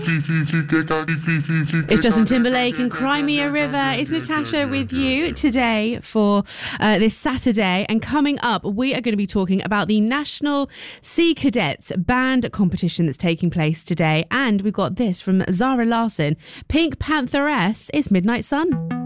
It's Justin Timberlake and Cry Me a River. It's Natasha with you today for this Saturday. And coming up, we are going to be talking about the National Sea Cadets Band competition that's taking place today. And we've got this from Zara Larsson. Pink Pantheress is Midnight Sun.